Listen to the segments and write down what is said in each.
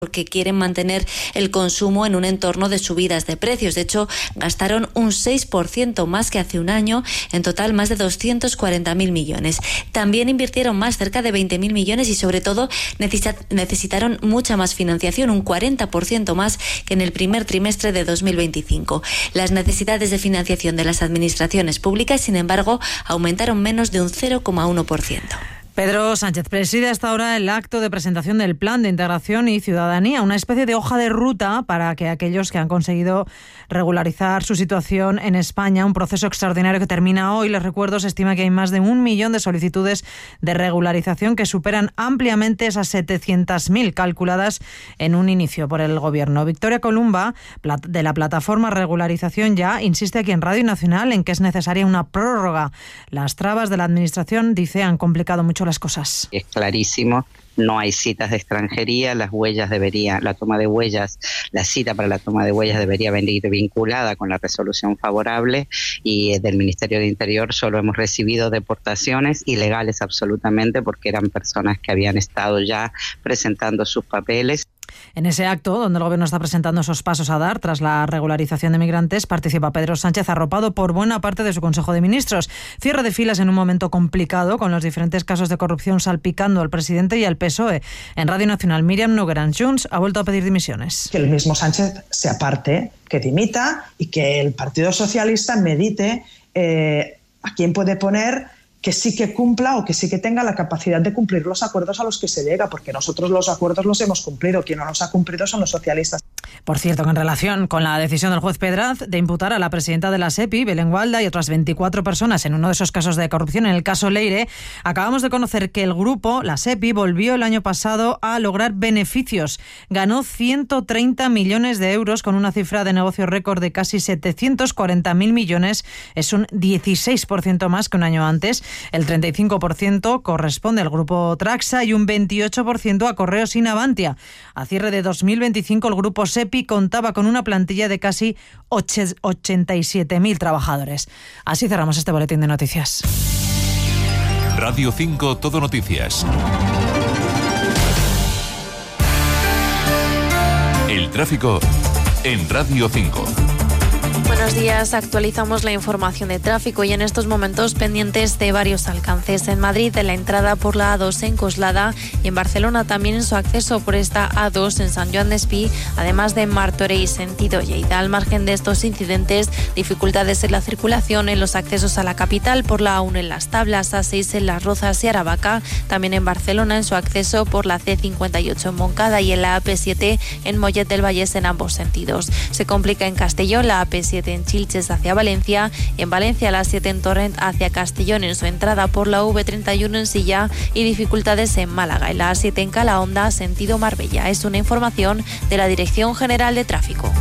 porque quieren mantener el consumo en un entorno de subidas de precios. De hecho, gastaron un 6% más que hace un año, en total más de 240.000 millones. También invirtieron más, cerca de 20.000 millones, y sobre todo necesitaron mucha más financiación, un 40% más que en el primer trimestre de 2025. Las necesidades de financiación de las administraciones públicas, sin embargo, aumentaron menos de un 0,1%. Pedro Sánchez preside hasta ahora el acto de presentación del Plan de Integración y Ciudadanía, una especie de hoja de ruta para que aquellos que han conseguido regularizar su situación en España, un proceso extraordinario que termina hoy. Les recuerdo, se estima que hay más de 1 millón de solicitudes de regularización que superan ampliamente esas 700.000 calculadas en un inicio por el Gobierno. Victoria Columba, de la plataforma Regularización Ya, insiste aquí en Radio Nacional en que es necesaria una prórroga. Las trabas de la Administración, dice, han complicado mucho las cosas. Es clarísimo, no hay citas de extranjería, la toma de huellas, la cita para la toma de huellas debería venir vinculada con la resolución favorable, y del Ministerio de Interior solo hemos recibido deportaciones ilegales absolutamente, porque eran personas que habían estado ya presentando sus papeles. En ese acto, donde el Gobierno está presentando esos pasos a dar tras la regularización de migrantes, participa Pedro Sánchez, arropado por buena parte de su Consejo de Ministros. Cierre de filas en un momento complicado, con los diferentes casos de corrupción salpicando al presidente y al PSOE. En Radio Nacional, Míriam Nogueran Junts ha vuelto a pedir dimisiones. Que el mismo Sánchez se aparte, que dimita, y que el Partido Socialista medite a quién puede poner que sí que cumpla o que sí que tenga la capacidad de cumplir los acuerdos a los que se llega, porque nosotros los acuerdos los hemos cumplido, quien no los ha cumplido son los socialistas. Por cierto, que en relación con la decisión del juez Pedraz de imputar a la presidenta de la SEPI, Belén Gualda, y otras 24 personas en uno de esos casos de corrupción, en el caso Leire, acabamos de conocer que el grupo, la SEPI, volvió el año pasado a lograr beneficios. Ganó 130 millones de euros con una cifra de negocio récord de casi 740.000 millones. Es un 16% más que un año antes. El 35% corresponde al grupo Traxa y un 28% a Correos y Navantia. A cierre de 2025, el grupo SEPI contaba con una plantilla de casi 87.000 trabajadores. Así cerramos este boletín de noticias. Radio 5 Todo Noticias. El tráfico en Radio 5. Buenos días, actualizamos la información de tráfico y en estos momentos pendientes de varios alcances. En Madrid, de la entrada por la A2 en Coslada, y en Barcelona también en su acceso por esta A2 en Sant Joan d'Espí, además de Martorell sentido Lleida. Al margen de estos incidentes, dificultades en la circulación en los accesos a la capital por la A1 en Las Tablas, A6 en Las Rozas y Aravaca, también en Barcelona en su acceso por la C58 en Montcada y en la AP7 en Mollet del Vallès en ambos sentidos. Se complica en Castellón la AP7 en Chilches hacia Valencia, y en Valencia la 7 en Torrent hacia Castellón en su entrada por la V31 en Silla, y dificultades en Málaga y la A7 en Calahonda sentido Marbella. Es una información de la Dirección General de Tráfico.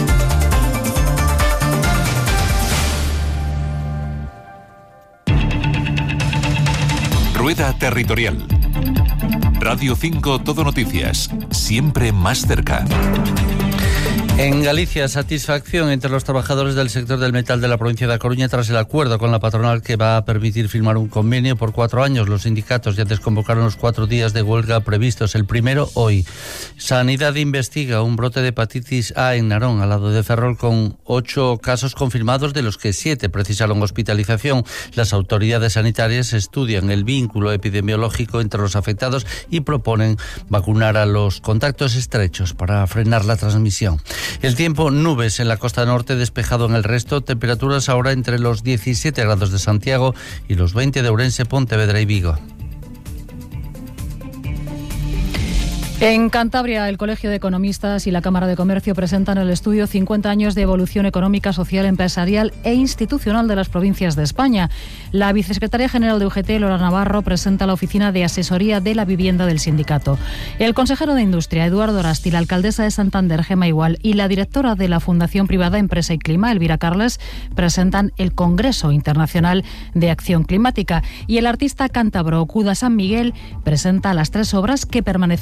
Rueda Territorial. Radio 5 Todo Noticias. Siempre más cerca. En Galicia, satisfacción entre los trabajadores del sector del metal de la provincia de A Coruña tras el acuerdo con la patronal que va a permitir firmar un convenio por 4 años. Los sindicatos ya desconvocaron los 4 días de huelga previstos, el primero hoy. Sanidad investiga un brote de hepatitis A en Narón, al lado de Ferrol, con 8 casos confirmados, de los que 7 precisaron hospitalización. Las autoridades sanitarias estudian el vínculo epidemiológico entre los afectados y proponen vacunar a los contactos estrechos para frenar la transmisión. El tiempo, nubes en la costa norte, despejado en el resto, temperaturas ahora entre los 17 grados de Santiago y los 20 de Ourense, Pontevedra y Vigo. En Cantabria, el Colegio de Economistas y la Cámara de Comercio presentan el estudio 50 años de evolución económica, social, empresarial e institucional de las provincias de España. La vicesecretaria general de UGT, Lola Navarro, presenta la oficina de asesoría de la vivienda del sindicato. El consejero de Industria, Eduardo Arasti, la alcaldesa de Santander, Gemma Igual, y la directora de la Fundación Privada Empresa y Clima, Elvira Carles, presentan el Congreso Internacional de Acción Climática. Y el artista cántabro Cuda San Miguel presenta las 3 obras que permanecerán en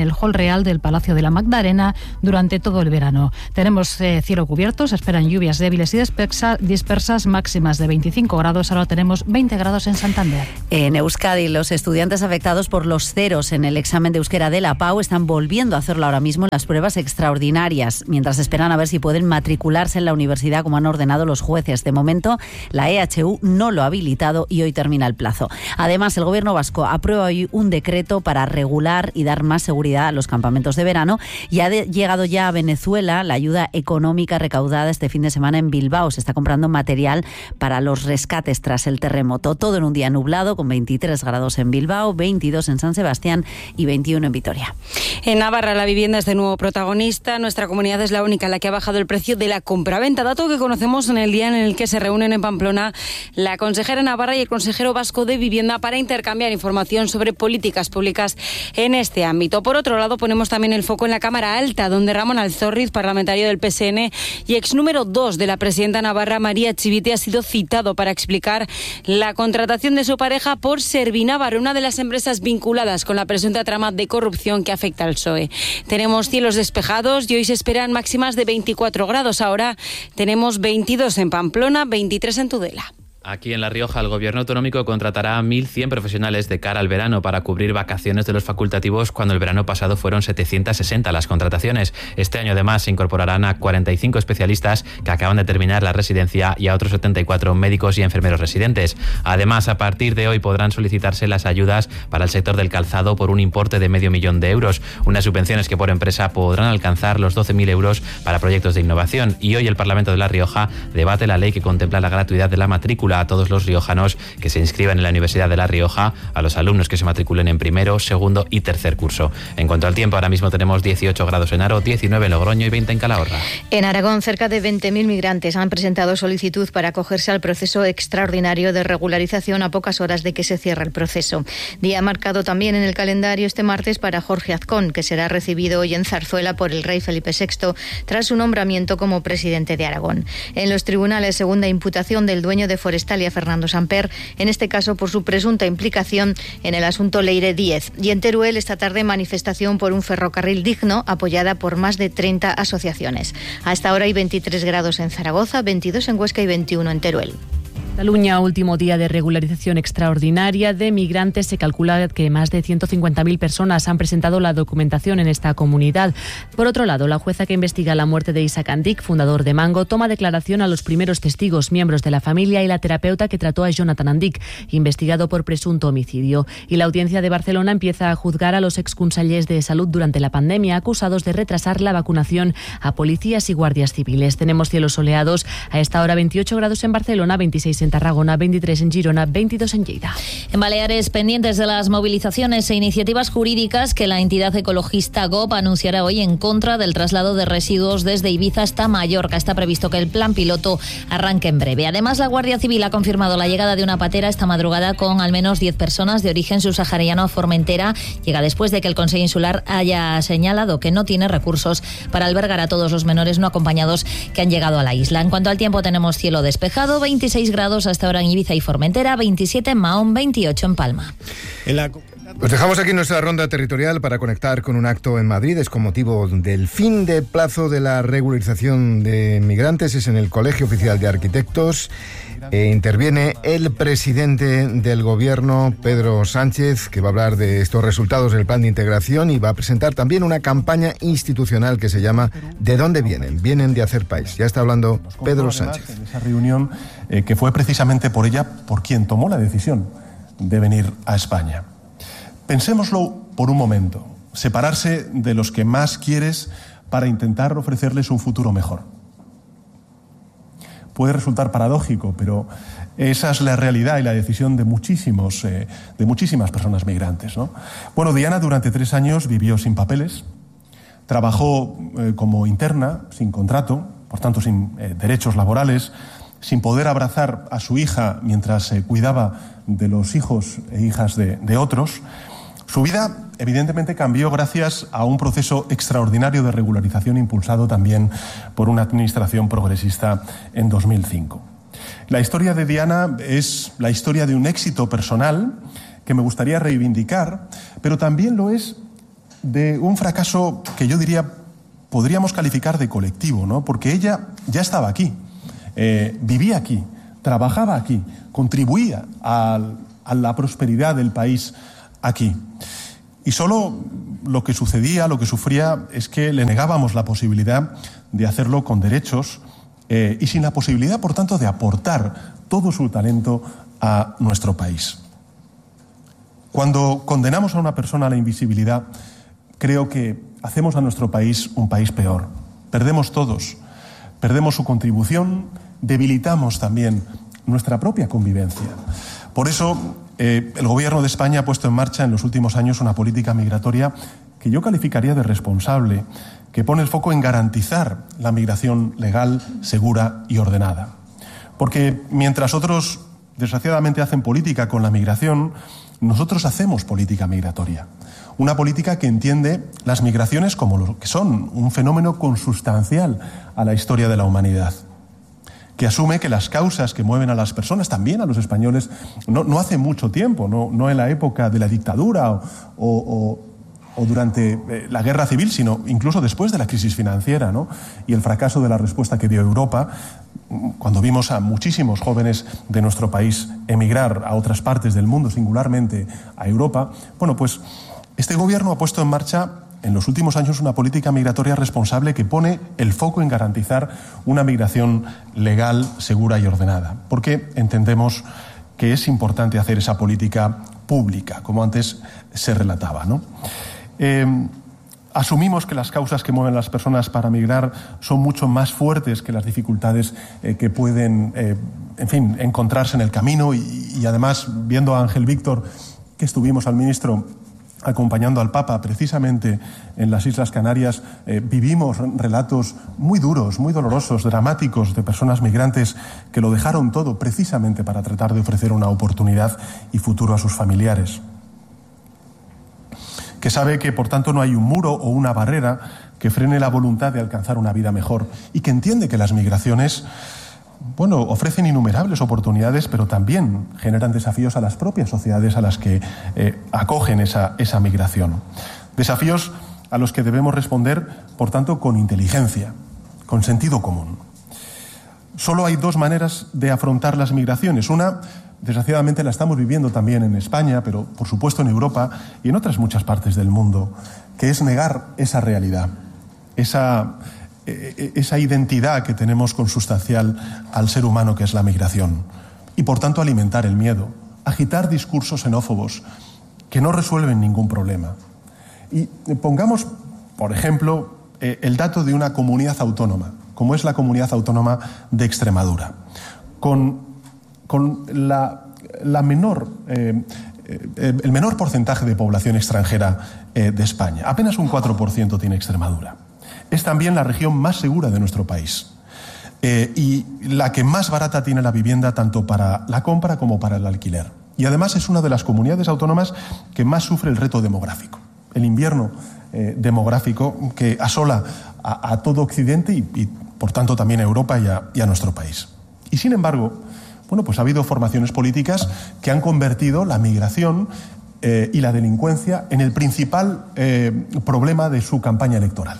el Hall Real del Palacio de la Magdalena durante todo el verano. Tenemos cielo cubierto, se esperan lluvias débiles y dispersas, máximas de 25 grados. Ahora tenemos 20 grados en Santander. En Euskadi, los estudiantes afectados por los ceros en el examen de euskera de la PAU están volviendo a hacerlo ahora mismo en las pruebas extraordinarias, mientras esperan a ver si pueden matricularse en la universidad como han ordenado los jueces. De momento, la EHU no lo ha habilitado y hoy termina el plazo. Además, el Gobierno vasco aprueba hoy un decreto para regular y dar más seguridad a los campamentos de verano y ha llegado ya a Venezuela la ayuda económica recaudada este fin de semana en Bilbao. Se está comprando material para los rescates tras el terremoto. Todo en un día nublado con 23 grados en Bilbao, 22 en San Sebastián y 21 en Vitoria. En Navarra la vivienda es de nuevo protagonista. Nuestra comunidad es la única en la que ha bajado el precio de la compraventa, dato que conocemos en el día en el que se reúnen en Pamplona la consejera navarra y el consejero vasco de Vivienda para intercambiar información sobre políticas públicas en este ámbito. Por otro lado, ponemos también el foco en la Cámara Alta, donde Ramón Alzorriz, parlamentario del PSN y ex número 2 de la presidenta navarra María Chivite, ha sido citado para explicar la contratación de su pareja por Servinavar, una de las empresas vinculadas con la presunta trama de corrupción que afecta al PSOE. Tenemos cielos despejados y hoy se esperan máximas de 24 grados. Ahora tenemos 22 en Pamplona, 23 en Tudela. Aquí en La Rioja, el Gobierno autonómico contratará a 1.100 profesionales de cara al verano para cubrir vacaciones de los facultativos cuando el verano pasado fueron 760 las contrataciones. Este año, además, se incorporarán a 45 especialistas que acaban de terminar la residencia y a otros 74 médicos y enfermeros residentes. Además, a partir de hoy podrán solicitarse las ayudas para el sector del calzado por un importe de €500,000. Unas subvenciones que por empresa podrán alcanzar los 12.000 euros para proyectos de innovación. Y hoy el Parlamento de La Rioja debate la ley que contempla la gratuidad de la matrícula a todos los riojanos que se inscriban en la Universidad de La Rioja, a los alumnos que se matriculen en primero, segundo y tercer curso. En cuanto al tiempo, ahora mismo tenemos 18 grados en Haro, 19 en Logroño y 20 en Calahorra. En Aragón, cerca de 20.000 migrantes han presentado solicitud para acogerse al proceso extraordinario de regularización a pocas horas de que se cierre el proceso. Día marcado también en el calendario este martes para Jorge Azcón, que será recibido hoy en Zarzuela por el rey Felipe VI tras su nombramiento como presidente de Aragón. En los tribunales, segunda imputación del dueño de Forestalia, Fernando Samper, en este caso por su presunta implicación en el asunto Leire 10. Y en Teruel, esta tarde, manifestación por un ferrocarril digno, apoyada por más de 30 asociaciones. Hasta ahora hay 23 grados en Zaragoza, 22 en Huesca y 21 en Teruel. Cataluña, último día de regularización extraordinaria de migrantes. Se calcula que más de 150.000 personas han presentado la documentación en esta comunidad. Por otro lado, la jueza que investiga la muerte de Isaac Andic, fundador de Mango, toma declaración a los primeros testigos, miembros de la familia y la terapeuta que trató a Jonathan Andic, investigado por presunto homicidio. Y la audiencia de Barcelona empieza a juzgar a los exconsellers de salud durante la pandemia, acusados de retrasar la vacunación a policías y guardias civiles. Tenemos cielos soleados. A esta hora 28 grados en Barcelona, 26 en Tarragona, 23 en Girona, 22 en Lleida. En Baleares, pendientes de las movilizaciones e iniciativas jurídicas que la entidad ecologista GOP anunciará hoy en contra del traslado de residuos desde Ibiza hasta Mallorca. Está previsto que el plan piloto arranque en breve. Además, la Guardia Civil ha confirmado la llegada de una patera esta madrugada con al menos 10 personas de origen subsahariano a Formentera. Llega después de que el Consejo Insular haya señalado que no tiene recursos para albergar a todos los menores no acompañados que han llegado a la isla. En cuanto al tiempo, tenemos cielo despejado, 26 grados hasta ahora en Ibiza y Formentera, 27 en Mahón, 28 en Palma. Pues dejamos aquí nuestra ronda territorial para conectar con un acto en Madrid. Es con motivo del fin de plazo de la regularización de migrantes. Es en el Colegio Oficial de Arquitectos. Interviene el presidente del Gobierno, Pedro Sánchez, que va a hablar de estos resultados del plan de integración y va a presentar también una campaña institucional que se llama ¿De dónde vienen? Vienen de hacer país. Ya está hablando Pedro Sánchez. En esa reunión que fue precisamente por ella por quien tomó la decisión de venir a España. Pensémoslo por un momento. Separarse de los que más quieres para intentar ofrecerles un futuro mejor. Puede resultar paradójico, pero esa es la realidad y la decisión de muchísimas personas migrantes, ¿no? Bueno, Diana durante 3 años vivió sin papeles, trabajó como interna, sin contrato, por tanto sin derechos laborales, sin poder abrazar a su hija mientras cuidaba de los hijos e hijas de otros. Su vida, evidentemente, cambió gracias a un proceso extraordinario de regularización impulsado también por una administración progresista en 2005. La historia de Diana es la historia de un éxito personal que me gustaría reivindicar, pero también lo es de un fracaso que yo diría podríamos calificar de colectivo, ¿no? Porque ella ya estaba aquí, vivía aquí, trabajaba aquí, contribuía a la prosperidad del país aquí. Y solo lo que sucedía, lo que sufría, es que le negábamos la posibilidad de hacerlo con derechos y sin la posibilidad, por tanto, de aportar todo su talento a nuestro país. Cuando condenamos a una persona a la invisibilidad, creo que hacemos a nuestro país un país peor. Perdemos todos, perdemos su contribución, debilitamos también nuestra propia convivencia. Por eso, el Gobierno de España ha puesto en marcha en los últimos años una política migratoria que yo calificaría de responsable, que pone el foco en garantizar la migración legal, segura y ordenada. Porque mientras otros, desgraciadamente, hacen política con la migración, nosotros hacemos política migratoria. Una política que entiende las migraciones como lo que son, un fenómeno consustancial a la historia de la humanidad, que asume que las causas que mueven a las personas, también a los españoles, no hace mucho tiempo, no en la época de la dictadura o durante la guerra civil, sino incluso después de la crisis financiera, ¿no? Y el fracaso de la respuesta que dio Europa, cuando vimos a muchísimos jóvenes de nuestro país emigrar a otras partes del mundo, singularmente a Europa. Bueno, pues este gobierno ha puesto en marcha en los últimos años una política migratoria responsable que pone el foco en garantizar una migración legal, segura y ordenada, porque entendemos que es importante hacer esa política pública, como antes se relataba, ¿no? Asumimos que las causas que mueven a las personas para migrar son mucho más fuertes que las dificultades que pueden, encontrarse en el camino y además, viendo a Ángel Víctor, que estuvimos al ministro acompañando al Papa precisamente en las Islas Canarias, vivimos relatos muy duros, muy dolorosos, dramáticos de personas migrantes que lo dejaron todo precisamente para tratar de ofrecer una oportunidad y futuro a sus familiares. Que sabe que, por tanto, no hay un muro o una barrera que frene la voluntad de alcanzar una vida mejor y que entiende que las migraciones, ofrecen innumerables oportunidades, pero también generan desafíos a las propias sociedades a las que acogen esa migración. Desafíos a los que debemos responder, por tanto, con inteligencia, con sentido común. Solo hay dos maneras de afrontar las migraciones. Una, desgraciadamente, la estamos viviendo también en España, pero por supuesto en Europa y en otras muchas partes del mundo, que es negar esa realidad, esa identidad que tenemos consustancial al ser humano, que es la migración, y por tanto alimentar el miedo, agitar discursos xenófobos que no resuelven ningún problema. Y pongamos, por ejemplo, el dato de una comunidad autónoma, como es la comunidad autónoma de Extremadura, con el menor porcentaje de población extranjera de España. Apenas un 4% tiene Extremadura. Es también la región más segura de nuestro país y la que más barata tiene la vivienda, tanto para la compra como para el alquiler. Y además es una de las comunidades autónomas que más sufre el reto demográfico, el invierno demográfico que asola a todo Occidente y por tanto también a Europa y a nuestro país. Y sin embargo, pues ha habido formaciones políticas que han convertido la migración y la delincuencia en el principal problema de su campaña electoral.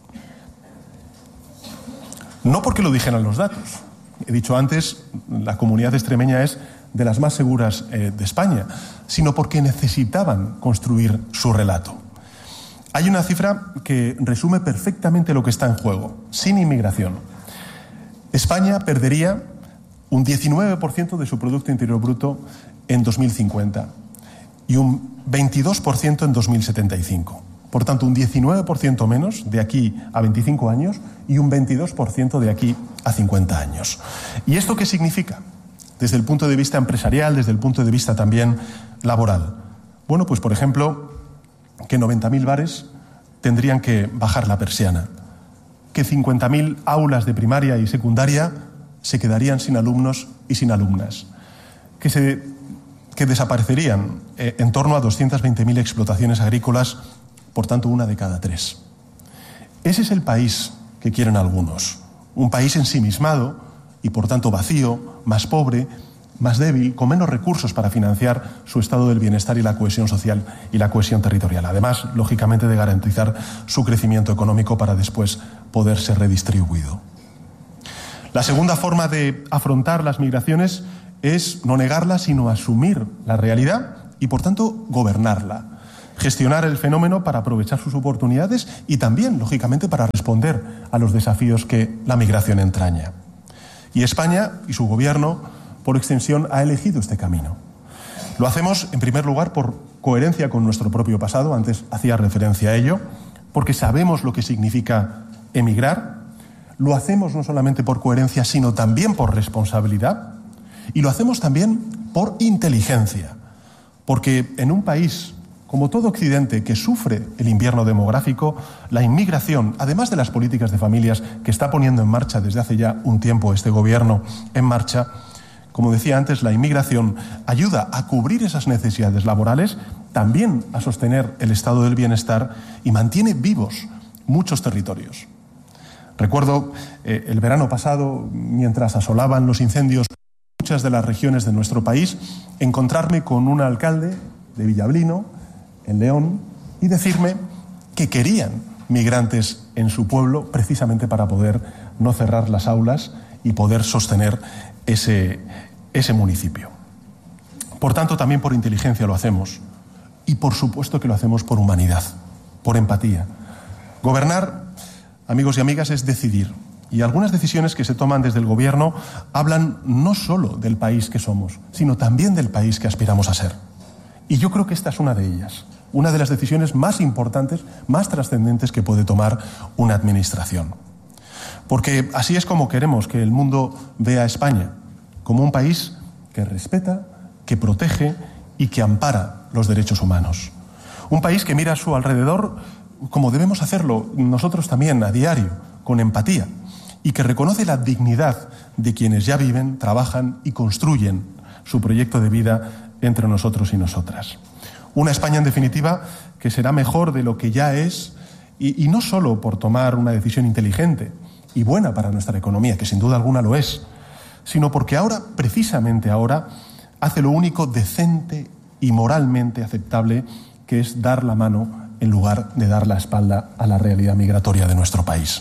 No porque lo dijeran los datos. He dicho antes, la comunidad extremeña es de las más seguras de España, sino porque necesitaban construir su relato. Hay una cifra que resume perfectamente lo que está en juego. Sin inmigración, España perdería un 19% de su Producto Interior Bruto en 2050 y un 22% en 2075. Por tanto, un 19% menos de aquí a 25 años y un 22% de aquí a 50 años. ¿Y esto qué significa? Desde el punto de vista empresarial, desde el punto de vista también laboral. Pues por ejemplo, que 90.000 bares tendrían que bajar la persiana, que 50.000 aulas de primaria y secundaria se quedarían sin alumnos y sin alumnas, que desaparecerían en torno a 220.000 explotaciones agrícolas, por tanto, una de cada 3. Ese es el país que quieren algunos, un país ensimismado y, por tanto, vacío, más pobre, más débil, con menos recursos para financiar su estado del bienestar y la cohesión social y la cohesión territorial. Además, lógicamente, de garantizar su crecimiento económico para después poder ser redistribuido. La segunda forma de afrontar las migraciones es no negarlas, sino asumir la realidad y, por tanto, gobernarla. Gestionar el fenómeno para aprovechar sus oportunidades y también, lógicamente, para responder a los desafíos que la migración entraña. Y España y su gobierno, por extensión, ha elegido este camino. Lo hacemos, en primer lugar, por coherencia con nuestro propio pasado, antes hacía referencia a ello, porque sabemos lo que significa emigrar. Lo hacemos no solamente por coherencia, sino también por responsabilidad. Y lo hacemos también por inteligencia, porque en un país como todo Occidente que sufre el invierno demográfico, la inmigración, además de las políticas de familias que está poniendo en marcha desde hace ya un tiempo este gobierno en marcha, como decía antes, la inmigración ayuda a cubrir esas necesidades laborales, también a sostener el estado del bienestar y mantiene vivos muchos territorios. Recuerdo el verano pasado, mientras asolaban los incendios en muchas de las regiones de nuestro país, encontrarme con un alcalde de Villablino, en León, y decirme que querían migrantes en su pueblo precisamente para poder no cerrar las aulas y poder sostener ese municipio. Por tanto, también por inteligencia lo hacemos. Y por supuesto que lo hacemos por humanidad, por empatía. Gobernar, amigos y amigas, es decidir. Y algunas decisiones que se toman desde el gobierno hablan no solo del país que somos, sino también del país que aspiramos a ser. Y yo creo que esta es una de ellas, una de las decisiones más importantes, más trascendentes que puede tomar una administración. Porque así es como queremos que el mundo vea a España, como un país que respeta, que protege y que ampara los derechos humanos. Un país que mira a su alrededor como debemos hacerlo nosotros también a diario, con empatía, y que reconoce la dignidad de quienes ya viven, trabajan y construyen su proyecto de vida entre nosotros y nosotras. Una España, en definitiva, que será mejor de lo que ya es, y no solo por tomar una decisión inteligente y buena para nuestra economía, que sin duda alguna lo es, sino porque ahora, precisamente ahora, hace lo único decente y moralmente aceptable, que es dar la mano en lugar de dar la espalda a la realidad migratoria de nuestro país.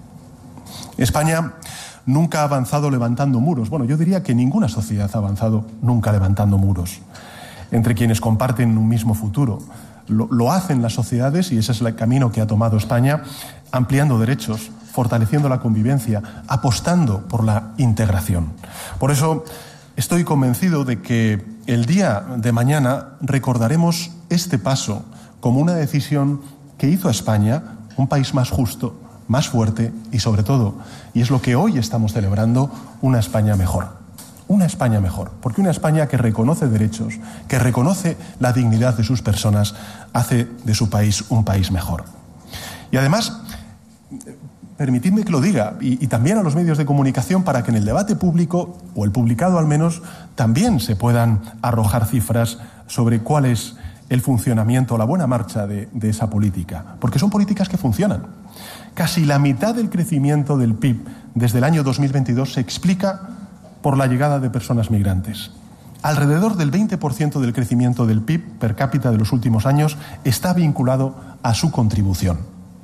España nunca ha avanzado levantando muros. Bueno, yo diría que ninguna sociedad ha avanzado nunca levantando muros entre quienes comparten un mismo futuro. Lo hacen las sociedades, y ese es el camino que ha tomado España, ampliando derechos, fortaleciendo la convivencia, apostando por la integración. Por eso estoy convencido de que el día de mañana recordaremos este paso como una decisión que hizo a España un país más justo, más fuerte y, sobre todo, y es lo que hoy estamos celebrando, una España mejor. Una España mejor, porque una España que reconoce derechos, que reconoce la dignidad de sus personas, hace de su país un país mejor. Y además, permitidme que lo diga, y también a los medios de comunicación, para que en el debate público, o el publicado al menos, también se puedan arrojar cifras sobre cuál es el funcionamiento, la buena marcha de esa política, porque son políticas que funcionan. Casi la mitad del crecimiento del PIB desde el año 2022 se explica por la llegada de personas migrantes. Alrededor del 20% del crecimiento del PIB per cápita de los últimos años está vinculado a su contribución.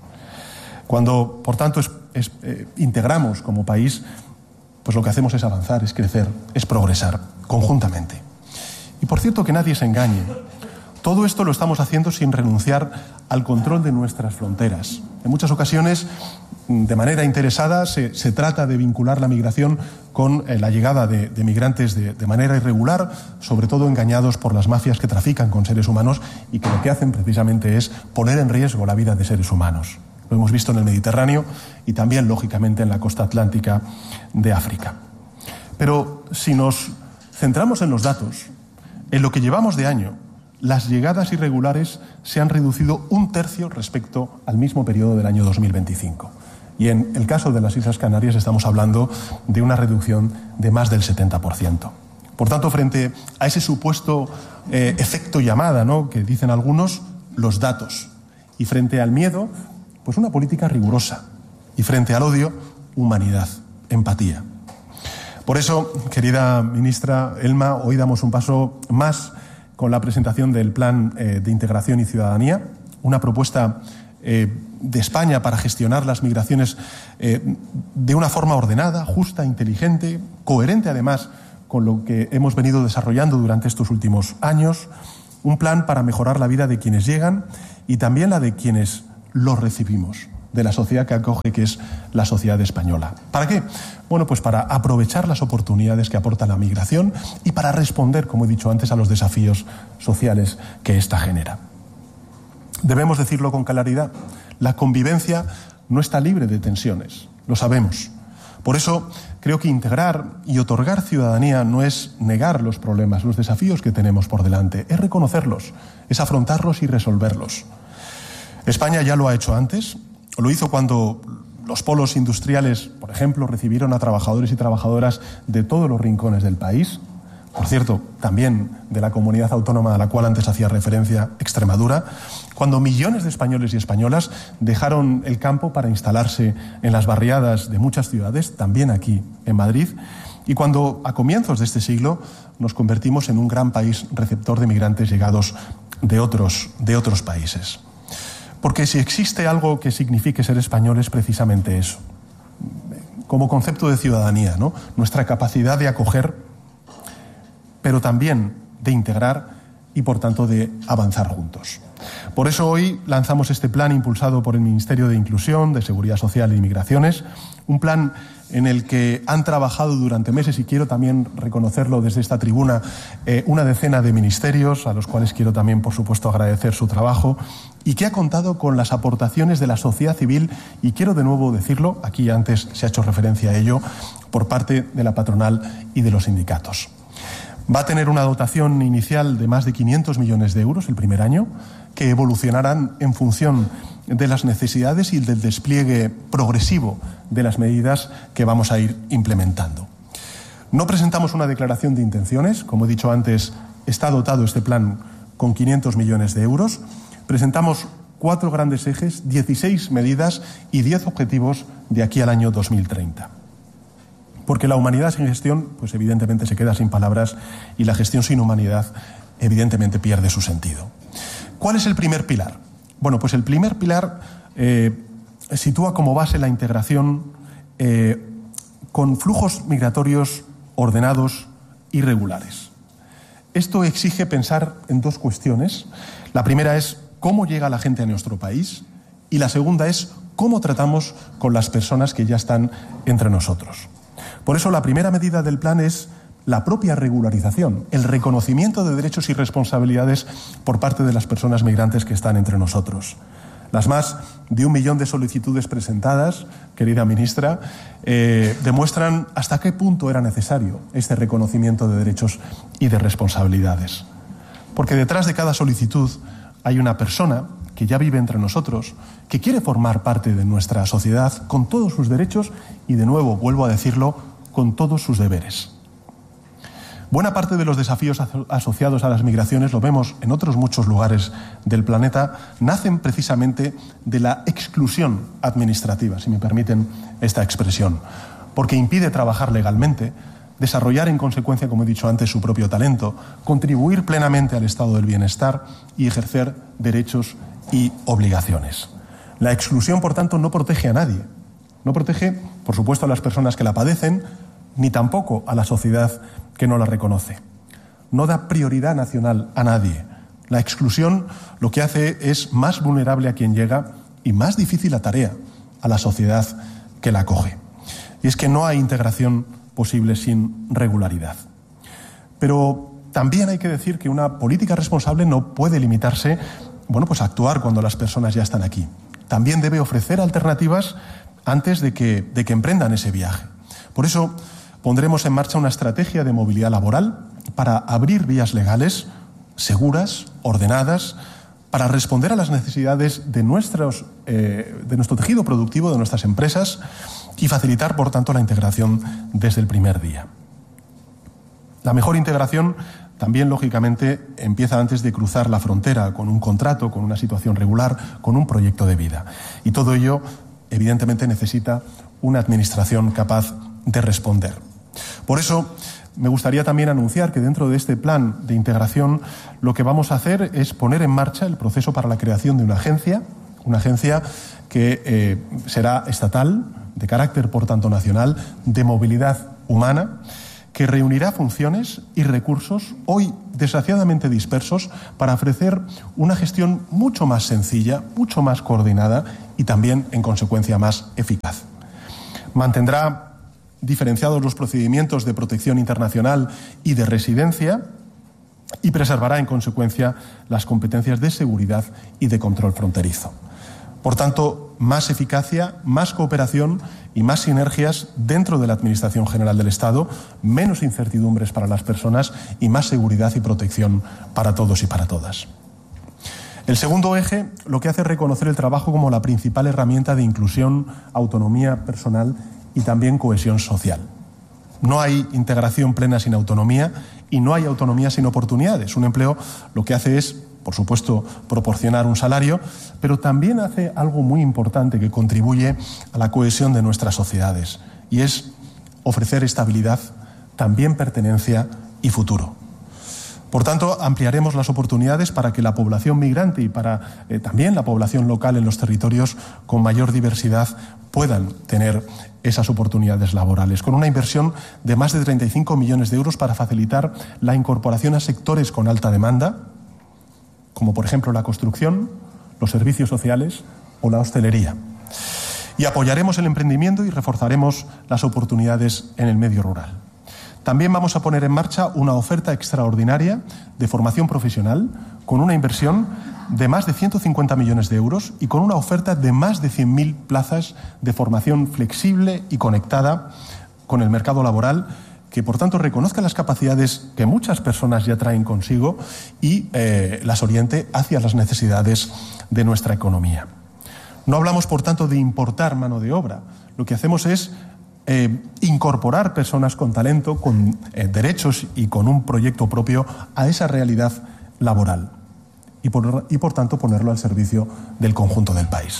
Cuando, por tanto, integramos como país, pues lo que hacemos es avanzar, es crecer, es progresar conjuntamente. Y por cierto, que nadie se engañe. Todo esto lo estamos haciendo sin renunciar al control de nuestras fronteras. En muchas ocasiones, de manera interesada, se trata de vincular la migración con la llegada de migrantes de manera irregular, sobre todo engañados por las mafias que trafican con seres humanos y que lo que hacen precisamente es poner en riesgo la vida de seres humanos. Lo hemos visto en el Mediterráneo y también, lógicamente, en la costa atlántica de África. Pero si nos centramos en los datos, en lo que llevamos de año, las llegadas irregulares se han reducido 1/3 respecto al mismo periodo del año 2025. Y en el caso de las Islas Canarias estamos hablando de una reducción de más del 70%. Por tanto, frente a ese supuesto efecto llamada, ¿no?, que dicen algunos, los datos. Y frente al miedo, pues una política rigurosa. Y frente al odio, humanidad, empatía. Por eso, querida ministra Elma, hoy damos un paso más con la presentación del Plan de Integración y Ciudadanía, una propuesta de España para gestionar las migraciones de una forma ordenada, justa, inteligente, coherente además con lo que hemos venido desarrollando durante estos últimos años, un plan para mejorar la vida de quienes llegan y también la de quienes los recibimos, de la sociedad que acoge, que es la sociedad española. ¿Para qué? Bueno, pues para aprovechar las oportunidades que aporta la migración y para responder, como he dicho antes, a los desafíos sociales que ésta genera. Debemos decirlo con claridad, la convivencia no está libre de tensiones, lo sabemos. Por eso creo que integrar y otorgar ciudadanía no es negar los problemas, los desafíos que tenemos por delante, es reconocerlos, es afrontarlos y resolverlos. España ya lo ha hecho antes, lo hizo cuando los polos industriales, por ejemplo, recibieron a trabajadores y trabajadoras de todos los rincones del país, por cierto, también de la comunidad autónoma a la cual antes hacía referencia, Extremadura, cuando millones de españoles y españolas dejaron el campo para instalarse en las barriadas de muchas ciudades, también aquí en Madrid, y cuando a comienzos de este siglo nos convertimos en un gran país receptor de migrantes llegados de otros países. Porque si existe algo que signifique ser español es precisamente eso, como concepto de ciudadanía, ¿no? Nuestra capacidad de acoger, pero también de integrar y, por tanto, de avanzar juntos. Por eso hoy lanzamos este plan impulsado por el Ministerio de Inclusión, de Seguridad Social e Inmigraciones, un plan en el que han trabajado durante meses, y quiero también reconocerlo desde esta tribuna, una decena de ministerios, a los cuales quiero también, por supuesto, agradecer su trabajo, y que ha contado con las aportaciones de la sociedad civil, y quiero de nuevo decirlo, aquí antes se ha hecho referencia a ello, por parte de la patronal y de los sindicatos. Va a tener una dotación inicial de más de 500 millones de euros el primer año, que evolucionarán en función de las necesidades y del despliegue progresivo de las medidas que vamos a ir implementando. No presentamos una declaración de intenciones, como he dicho antes, está dotado este plan con 500 millones de euros. Presentamos 4 grandes ejes, 16 medidas y 10 objetivos de aquí al año 2030. Porque la humanidad sin gestión, pues evidentemente se queda sin palabras, y la gestión sin humanidad evidentemente pierde su sentido. ¿Cuál es el primer pilar? Bueno, pues el primer pilar sitúa como base la integración con flujos migratorios ordenados y regulares. Esto exige pensar en 2 cuestiones. La primera es cómo llega la gente a nuestro país, y la segunda es cómo tratamos con las personas que ya están entre nosotros. Por eso la primera medida del plan es la propia regularización, el reconocimiento de derechos y responsabilidades por parte de las personas migrantes que están entre nosotros. Las más de 1 millón de solicitudes presentadas, querida ministra, demuestran hasta qué punto era necesario este reconocimiento de derechos y de responsabilidades. Porque detrás de cada solicitud hay una persona que ya vive entre nosotros, que quiere formar parte de nuestra sociedad con todos sus derechos y, de nuevo, vuelvo a decirlo, con todos sus deberes. Buena parte de los desafíos asociados a las migraciones, lo vemos en otros muchos lugares del planeta, nacen precisamente de la exclusión administrativa, si me permiten esta expresión, porque impide trabajar legalmente, desarrollar en consecuencia, como he dicho antes, su propio talento, contribuir plenamente al estado del bienestar y ejercer derechos y obligaciones. La exclusión, por tanto, no protege a nadie. No protege, por supuesto, a las personas que la padecen, ni tampoco a la sociedad que no la reconoce. No da prioridad nacional a nadie. La exclusión lo que hace es más vulnerable a quien llega y más difícil la tarea a la sociedad que la acoge. Y es que no hay integración posible sin regularidad. Pero también hay que decir que una política responsable no puede limitarse, a actuar cuando las personas ya están aquí. También debe ofrecer alternativas antes de que emprendan ese viaje. Por eso pondremos en marcha una estrategia de movilidad laboral para abrir vías legales, seguras, ordenadas, para responder a las necesidades de nuestro tejido productivo, de nuestras empresas, y facilitar, por tanto, la integración desde el primer día. La mejor integración también, lógicamente, empieza antes de cruzar la frontera, con un contrato, con una situación regular, con un proyecto de vida. Y todo ello, evidentemente, necesita una administración capaz de responder. Por eso, me gustaría también anunciar que dentro de este plan de integración lo que vamos a hacer es poner en marcha el proceso para la creación de una agencia que será estatal, de carácter por tanto nacional, de movilidad humana, que reunirá funciones y recursos hoy desgraciadamente dispersos para ofrecer una gestión mucho más sencilla, mucho más coordinada y también, en consecuencia, más eficaz. Mantendrá diferenciados los procedimientos de protección internacional y de residencia y preservará, en consecuencia, las competencias de seguridad y de control fronterizo. Por tanto, más eficacia, más cooperación y más sinergias dentro de la Administración General del Estado, menos incertidumbres para las personas y más seguridad y protección para todos y para todas. El segundo eje lo que hace es reconocer el trabajo como la principal herramienta de inclusión, autonomía personal y también cohesión social. No hay integración plena sin autonomía y no hay autonomía sin oportunidades. Un empleo lo que hace es, por supuesto, proporcionar un salario, pero también hace algo muy importante que contribuye a la cohesión de nuestras sociedades, y es ofrecer estabilidad, también pertenencia y futuro. Por tanto, ampliaremos las oportunidades para que la población migrante y para también la población local en los territorios con mayor diversidad puedan tener esas oportunidades laborales, con una inversión de más de 35 millones de euros para facilitar la incorporación a sectores con alta demanda, como por ejemplo la construcción, los servicios sociales o la hostelería. Y apoyaremos el emprendimiento y reforzaremos las oportunidades en el medio rural. También vamos a poner en marcha una oferta extraordinaria de formación profesional con una inversión de más de 150 millones de euros y con una oferta de más de 100.000 plazas de formación flexible y conectada con el mercado laboral, que por tanto reconozca las capacidades que muchas personas ya traen consigo y las oriente hacia las necesidades de nuestra economía. No hablamos, por tanto, de importar mano de obra. Lo que hacemos es incorporar personas con talento, con derechos y con un proyecto propio a esa realidad laboral y por tanto ponerlo al servicio del conjunto del país.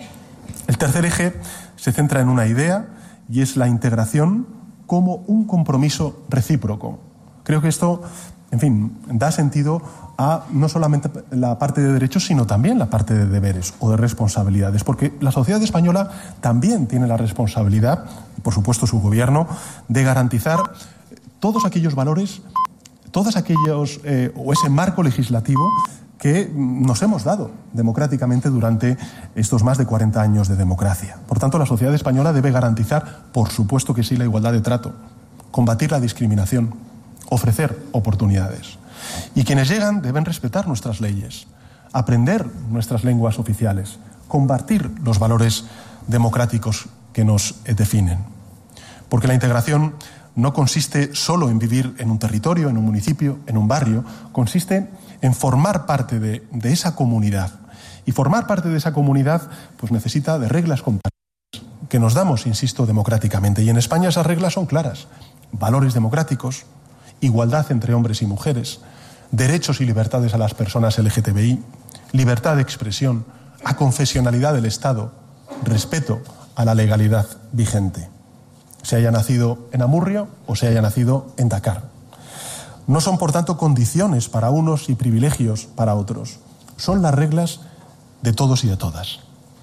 El tercer eje se centra en una idea y es la integración como un compromiso recíproco. Creo que esto, en fin, da sentido a no solamente la parte de derechos, sino también la parte de deberes o de responsabilidades, porque la sociedad española también tiene la responsabilidad, y por supuesto su gobierno, de garantizar todos aquellos valores, todos aquellos o ese marco legislativo que nos hemos dado democráticamente durante estos más de 40 años de democracia. Por tanto, la sociedad española debe garantizar, por supuesto que sí, la igualdad de trato, combatir la discriminación, ofrecer oportunidades. Y quienes llegan deben respetar nuestras leyes, aprender nuestras lenguas oficiales, combatir los valores democráticos que nos definen. Porque la integración no consiste solo en vivir en un territorio, en un municipio, en un barrio, consiste en formar parte de esa comunidad. Y formar parte de esa comunidad pues necesita de reglas compartidas que nos damos, insisto, democráticamente. Y en España esas reglas son claras. Valores democráticos, igualdad entre hombres y mujeres, derechos y libertades a las personas LGTBI, libertad de expresión, aconfesionalidad del Estado, respeto a la legalidad vigente, se haya nacido en Amurrio o se haya nacido en Dakar. No son, por tanto, condiciones para unos y privilegios para otros. Son las reglas de todos y de todas.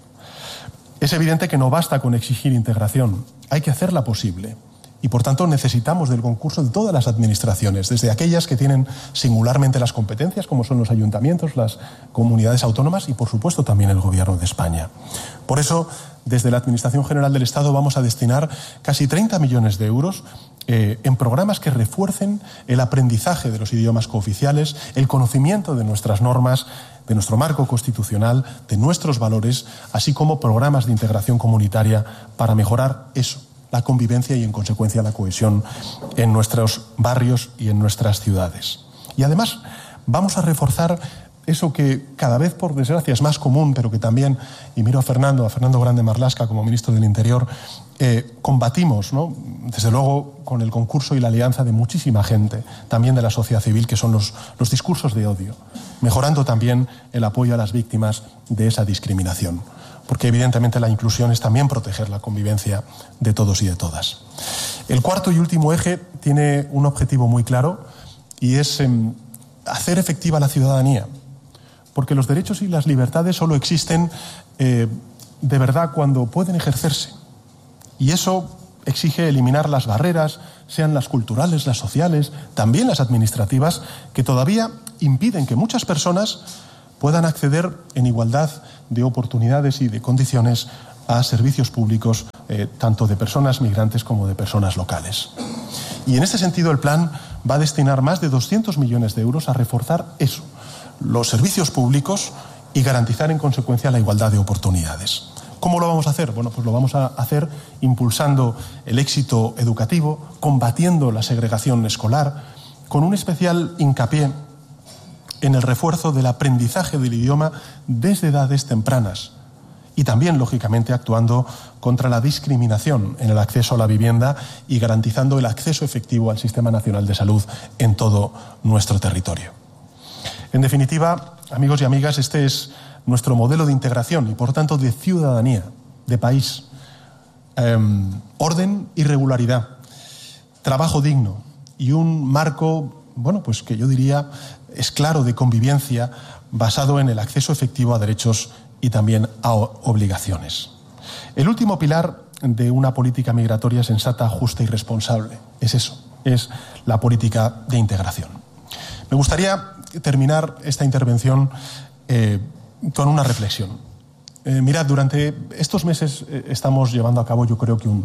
Es evidente que no basta con exigir integración, hay que hacerla posible. Y, por tanto, necesitamos del concurso de todas las administraciones, desde aquellas que tienen singularmente las competencias, como son los ayuntamientos, las comunidades autónomas y, por supuesto, también el Gobierno de España. Por eso, desde la Administración General del Estado vamos a destinar casi 30 millones de euros en programas que refuercen el aprendizaje de los idiomas cooficiales, el conocimiento de nuestras normas, de nuestro marco constitucional, de nuestros valores, así como programas de integración comunitaria para mejorar eso, la convivencia y, en consecuencia, la cohesión en nuestros barrios y en nuestras ciudades. Y además vamos a reforzar eso que cada vez, por desgracia, es más común, pero que también, y miro a Fernando Grande Marlaska como ministro del Interior, combatimos, ¿no? Desde luego con el concurso y la alianza de muchísima gente, también de la sociedad civil, que son los discursos de odio, mejorando también el apoyo a las víctimas de esa discriminación. Porque evidentemente la inclusión es también proteger la convivencia de todos y de todas. El cuarto y último eje tiene un objetivo muy claro y es hacer efectiva la ciudadanía, porque los derechos y las libertades solo existen de verdad cuando pueden ejercerse, y eso exige eliminar las barreras, sean las culturales, las sociales, también las administrativas, que todavía impiden que muchas personas puedan acceder en igualdad de oportunidades y de condiciones a servicios públicos, tanto de personas migrantes como de personas locales. Y en este sentido el plan va a destinar más de 200 millones de euros a reforzar eso, los servicios públicos, y garantizar en consecuencia la igualdad de oportunidades. ¿Cómo lo vamos a hacer? Bueno, pues lo vamos a hacer impulsando el éxito educativo, combatiendo la segregación escolar, con un especial hincapié en el refuerzo del aprendizaje del idioma desde edades tempranas, y también, lógicamente, actuando contra la discriminación en el acceso a la vivienda y garantizando el acceso efectivo al Sistema Nacional de Salud en todo nuestro territorio. En definitiva, amigos y amigas, este es nuestro modelo de integración y, por tanto, de ciudadanía, de país. Orden y regularidad, trabajo digno y un marco, bueno, pues que yo diría es claro, de convivencia basado en el acceso efectivo a derechos y también a obligaciones. El último pilar de una política migratoria sensata, justa y responsable es eso, es la política de integración. Me gustaría terminar esta intervención con una reflexión. Mirad, durante estos meses estamos llevando a cabo, yo creo que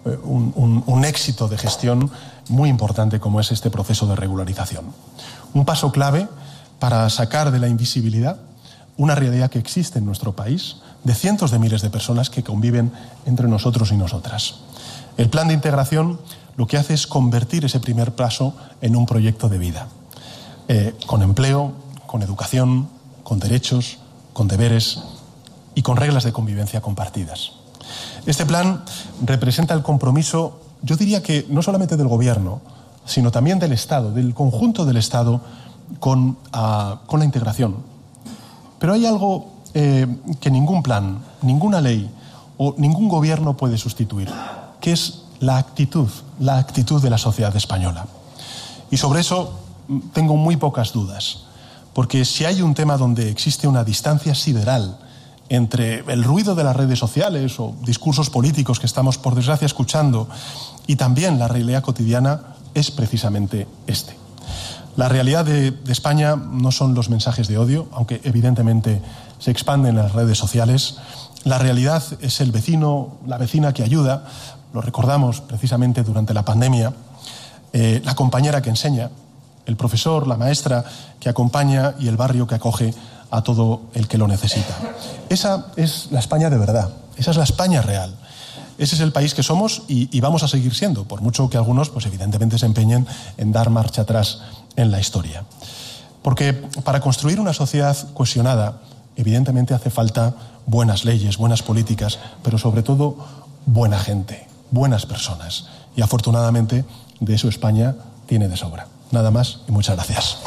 un éxito de gestión muy importante, como es este proceso de regularización. Un paso clave para sacar de la invisibilidad una realidad que existe en nuestro país, de cientos de miles de personas que conviven entre nosotros y nosotras. El plan de integración lo que hace es convertir ese primer paso en un proyecto de vida, con empleo, con educación, con derechos, con deberes y con reglas de convivencia compartidas. Este plan representa el compromiso, yo diría que no solamente del Gobierno, sino también del Estado, del conjunto del Estado con la integración. Pero hay algo que ningún plan, ninguna ley o ningún gobierno puede sustituir, que es la actitud de la sociedad española. Y sobre eso tengo muy pocas dudas, porque si hay un tema donde existe una distancia sideral entre el ruido de las redes sociales o discursos políticos que estamos, por desgracia, escuchando, y también la realidad cotidiana, es precisamente este. La realidad de España no son los mensajes de odio, aunque evidentemente se expanden en las redes sociales. La realidad es el vecino, la vecina que ayuda, lo recordamos precisamente durante la pandemia, la compañera que enseña, el profesor, la maestra que acompaña y el barrio que acoge a todo el que lo necesita. Esa es la España de verdad, esa es la España real. Ese es el país que somos y vamos a seguir siendo, por mucho que algunos, pues evidentemente, se empeñen en dar marcha atrás en la historia. Porque para construir una sociedad cohesionada, evidentemente hace falta buenas leyes, buenas políticas, pero sobre todo buena gente, buenas personas. Y afortunadamente de eso España tiene de sobra. Nada más y muchas gracias.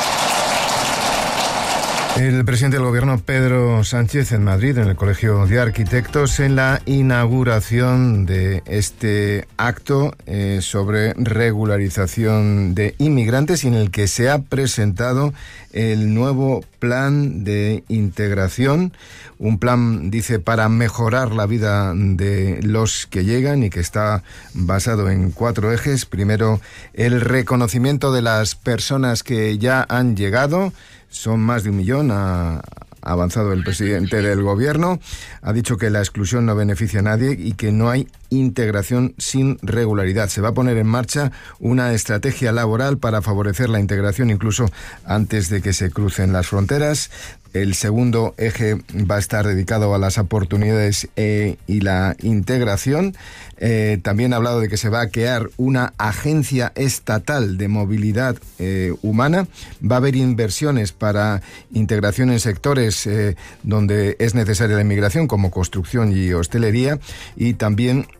El presidente del Gobierno, Pedro Sánchez, en Madrid, en el Colegio de Arquitectos, en la inauguración de este acto sobre regularización de inmigrantes, y en el que se ha presentado el nuevo plan de integración, un plan, dice, para mejorar la vida de los que llegan y que está basado en 4 ejes. Primero, el reconocimiento de las personas que ya han llegado. Son más de 1 millón, ha avanzado el presidente del Gobierno. Ha dicho que la exclusión no beneficia a nadie y que no hay integración sin regularidad. Se va a poner en marcha una estrategia laboral para favorecer la integración incluso antes de que se crucen las fronteras. El segundo eje va a estar dedicado a las oportunidades y la integración. También ha hablado de que se va a crear una agencia estatal de movilidad humana. Va a haber inversiones para integración en sectores donde es necesaria la inmigración, como construcción y hostelería. Y también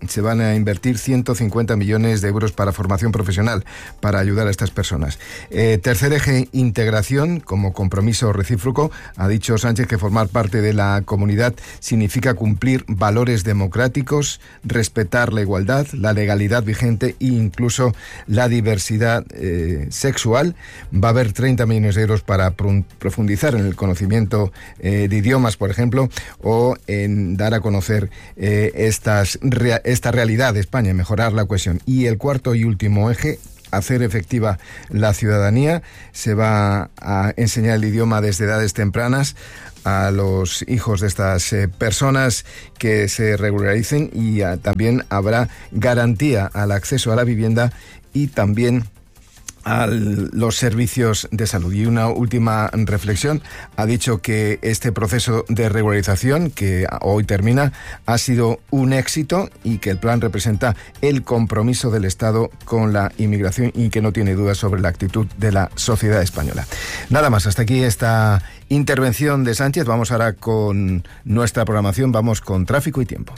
se van a invertir 150 millones de euros para formación profesional, para ayudar a estas personas. Tercer eje, integración, como compromiso recíproco. Ha dicho Sánchez que formar parte de la comunidad significa cumplir valores democráticos, respetar la igualdad, la legalidad vigente e incluso la diversidad sexual. Va a haber 30 millones de euros para profundizar en el conocimiento de idiomas, por ejemplo, o en dar a conocer esta realidad de España, mejorar la cohesión. Y el cuarto y último eje, hacer efectiva la ciudadanía. Se va a enseñar el idioma desde edades tempranas a los hijos de estas personas que se regularicen, y también habrá garantía al acceso a la vivienda y también a los servicios de salud. Y una última reflexión: ha dicho que este proceso de regularización, que hoy termina, ha sido un éxito y que el plan representa el compromiso del Estado con la inmigración y que no tiene dudas sobre la actitud de la sociedad española. Nada más, hasta aquí esta intervención de Sánchez. Vamos ahora con nuestra programación, vamos con tráfico y tiempo.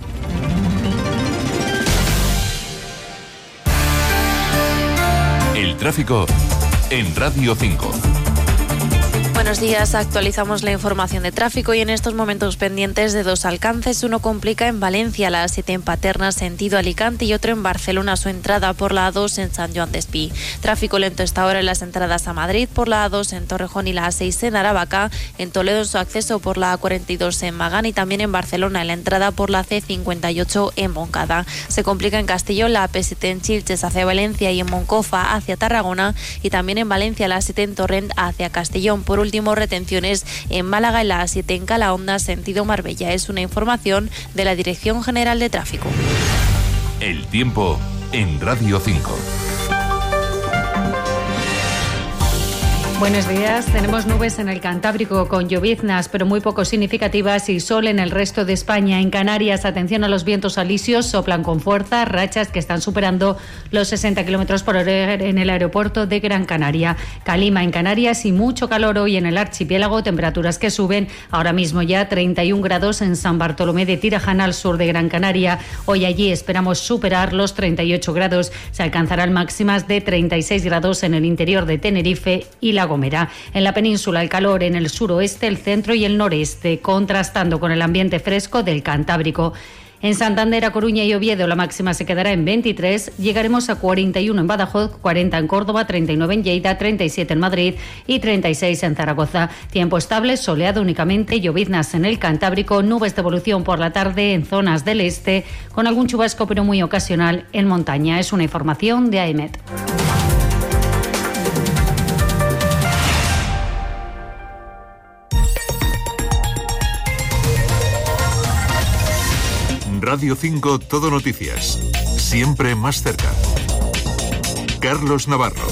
El tráfico en Radio 5. Buenos días, actualizamos la información de tráfico y en estos momentos pendientes de dos alcances. Uno complica en Valencia, la A7 en Paterna, sentido Alicante, y otro en Barcelona, su entrada por la A2 en Sant Joan d'Espí. Tráfico lento esta hora en las entradas a Madrid por la A2 en Torrejón y la A6 en Aravaca, en Toledo en su acceso por la A42 en Magán y también en Barcelona en la entrada por la C58 en Montcada. Se complica en Castellón la AP7 en Xilxes hacia Valencia y en Moncofa hacia Tarragona, y también en Valencia la A7 en Torrent hacia Castellón. Por último, retenciones en Málaga en la A7 en Calahonda, sentido Marbella. Es una información de la Dirección General de Tráfico. El tiempo en Radio 5. Buenos días. Tenemos nubes en el Cantábrico con lloviznas, pero muy poco significativas, y sol en el resto de España. En Canarias, atención a los vientos alisios, soplan con fuerza, rachas que están superando los 60 kilómetros por hora en el aeropuerto de Gran Canaria. Calima en Canarias y mucho calor hoy en el archipiélago, temperaturas que suben. Ahora mismo ya 31 grados en San Bartolomé de Tirajana, al sur de Gran Canaria. Hoy allí esperamos superar los 38 grados. Se alcanzarán máximas de 36 grados en el interior de Tenerife y La Gomera. En la península el calor en el suroeste, el centro y el noreste, contrastando con el ambiente fresco del Cantábrico. En Santander, A Coruña y Oviedo la máxima se quedará en 23, llegaremos a 41 en Badajoz, 40 en Córdoba, 39 en Lleida, 37 en Madrid y 36 en Zaragoza. Tiempo estable, soleado únicamente, lloviznas en el Cantábrico, nubes de evolución por la tarde en zonas del este, con algún chubasco pero muy ocasional en montaña. Es una información de AEMET. Radio 5 Todo Noticias. Siempre más cerca. Carlos Navarro.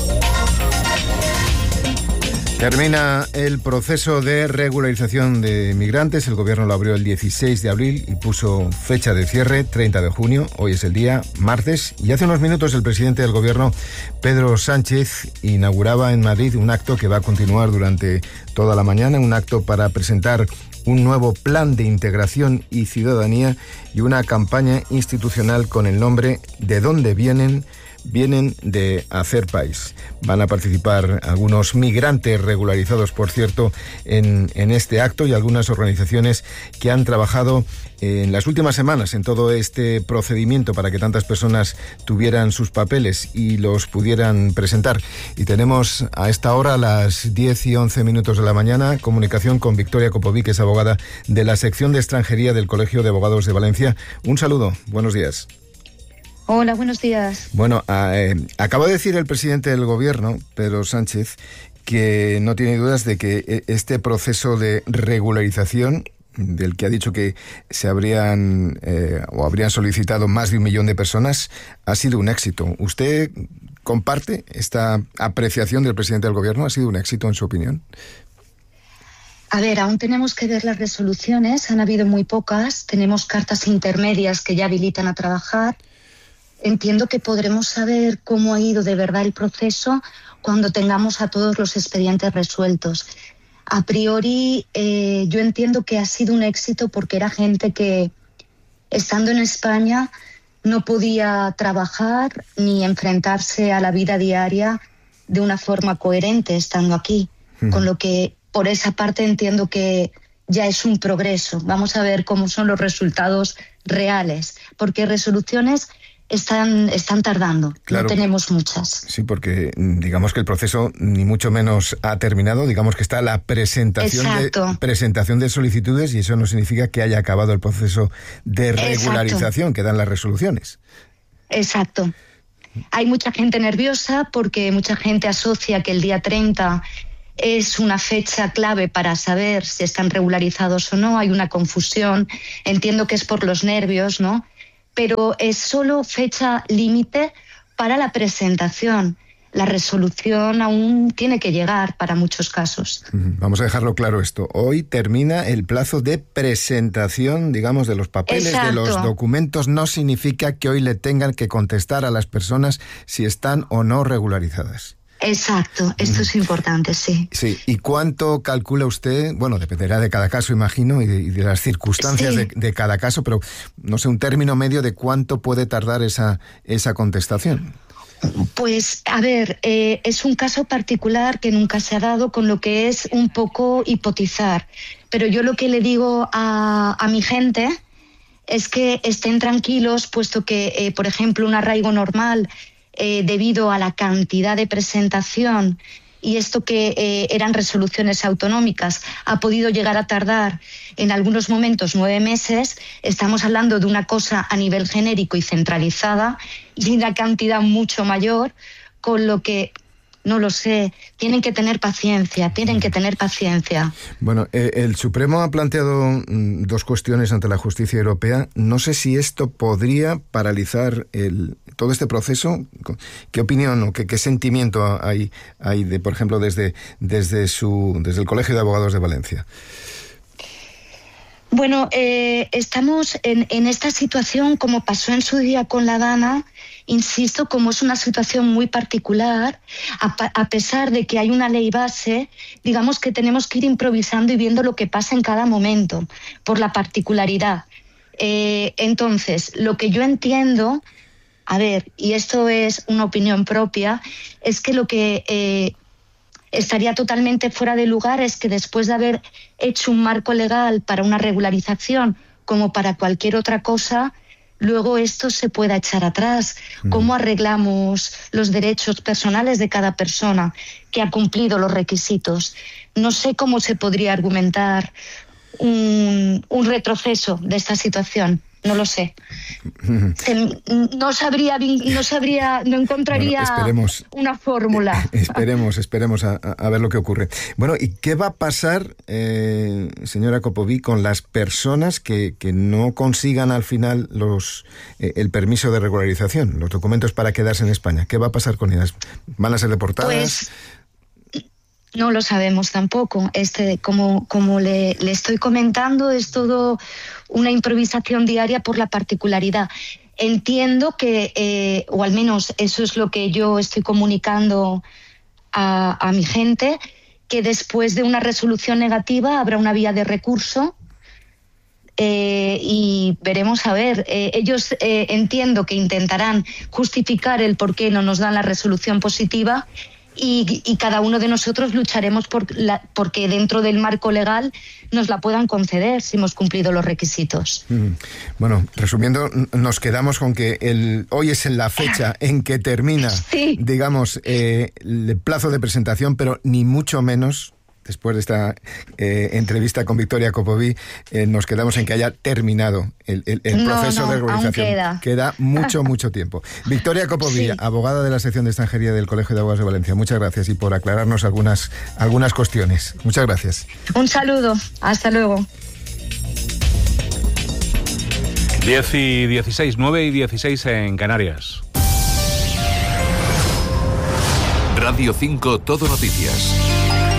Termina el proceso de regularización de migrantes. El gobierno lo abrió el 16 de abril y puso fecha de cierre, 30 de junio. Hoy es el día, martes. Y hace unos minutos el presidente del gobierno, Pedro Sánchez, inauguraba en Madrid un acto que va a continuar durante toda la mañana. Un acto para presentar un nuevo plan de integración y ciudadanía y una campaña institucional con el nombre ¿De dónde vienen? Vienen de hacer país. Van a participar algunos migrantes regularizados, por cierto, en este acto, y algunas organizaciones que han trabajado en las últimas semanas en todo este procedimiento para que tantas personas tuvieran sus papeles y los pudieran presentar. Y tenemos a esta hora, a las 10 y 11 minutos de la mañana, comunicación con Victoria Copoví, que es abogada de la sección de extranjería del Colegio de Abogados de Valencia. Un saludo, buenos días. Hola, buenos días. Bueno, acaba de decir el presidente del gobierno, Pedro Sánchez, que no tiene dudas de que este proceso de regularización, del que ha dicho que se habrían solicitado más de 1 millón de personas, ha sido un éxito. ¿Usted comparte esta apreciación del presidente del gobierno? ¿Ha sido un éxito en su opinión? A ver, aún tenemos que ver las resoluciones, han habido muy pocas, tenemos cartas intermedias que ya habilitan a trabajar. Entiendo que podremos saber cómo ha ido de verdad el proceso cuando tengamos a todos los expedientes resueltos. A priori, yo entiendo que ha sido un éxito porque era gente que, estando en España, no podía trabajar ni enfrentarse a la vida diaria de una forma coherente estando aquí. Con lo que por esa parte entiendo que ya es un progreso. Vamos a ver cómo son los resultados reales, porque resoluciones están tardando, claro, no tenemos muchas. Sí, porque digamos que el proceso ni mucho menos ha terminado, digamos que está la presentación de solicitudes, y eso no significa que haya acabado el proceso de regularización que dan las resoluciones. Exacto. Hay mucha gente nerviosa porque mucha gente asocia que el día 30 es una fecha clave para saber si están regularizados o no. Hay una confusión, entiendo que es por los nervios, ¿no? Pero es solo fecha límite para la presentación. La resolución aún tiene que llegar para muchos casos. Vamos a dejarlo claro esto. Hoy termina el plazo de presentación, digamos, de los papeles, exacto, de los documentos. No significa que hoy le tengan que contestar a las personas si están o no regularizadas. Exacto, esto es importante, sí. Sí, ¿y cuánto calcula usted? Bueno, dependerá de cada caso, imagino, y de las circunstancias de cada caso, pero no sé, un término medio de cuánto puede tardar esa contestación. Pues, a ver, es un caso particular que nunca se ha dado, con lo que es un poco hipotizar. Pero yo lo que le digo a mi gente es que estén tranquilos, puesto que, por ejemplo, un arraigo normal, debido a la cantidad de presentación y esto que eran resoluciones autonómicas, ha podido llegar a tardar en algunos momentos 9 meses. Estamos hablando de una cosa a nivel genérico y centralizada y una cantidad mucho mayor, con lo que, no lo sé, tienen que tener paciencia. Bueno, el Supremo ha planteado 2 cuestiones ante la justicia europea. No sé si esto podría paralizar todo este proceso. ¿Qué opinión o qué sentimiento hay de, por ejemplo, desde el Colegio de Abogados de Valencia? Bueno, estamos en esta situación, como pasó en su día con la Dana. Insisto, como es una situación muy particular, a pesar de que hay una ley base, digamos que tenemos que ir improvisando y viendo lo que pasa en cada momento, por la particularidad. Entonces, lo que yo entiendo, a ver, y esto es una opinión propia, es que lo que estaría totalmente fuera de lugar es que después de haber hecho un marco legal para una regularización, como para cualquier otra cosa, luego esto se pueda echar atrás. ¿Cómo arreglamos los derechos personales de cada persona que ha cumplido los requisitos? No sé cómo se podría argumentar un retroceso de esta situación. No lo sé. No encontraría una fórmula. Esperemos a ver lo que ocurre. Bueno, ¿y qué va a pasar, señora Kopovi, con las personas que no consigan al final el permiso de regularización, los documentos para quedarse en España? ¿Qué va a pasar con ellas? ¿Van a ser deportadas? Pues no lo sabemos tampoco. Como le estoy comentando, es todo una improvisación diaria por la particularidad. Entiendo que, o al menos eso es lo que yo estoy comunicando a mi gente, que después de una resolución negativa habrá una vía de recurso y veremos a ver. Ellos entiendo que intentarán justificar el por qué no nos dan la resolución positiva. Y cada uno de nosotros lucharemos porque dentro del marco legal nos la puedan conceder si hemos cumplido los requisitos. Bueno, resumiendo, nos quedamos con que hoy es la fecha en que termina, sí, digamos, el plazo de presentación, pero ni mucho menos, después de esta entrevista con Victoria Kopovi, nos quedamos en que haya terminado el proceso de regularización. Queda mucho tiempo. Victoria Kopovi, sí, abogada de la sección de extranjería del Colegio de Abogados de Valencia. Muchas gracias y por aclararnos algunas cuestiones. Muchas gracias. Un saludo. Hasta luego. 10:16, 9:16 en Canarias. Radio 5 Todo Noticias.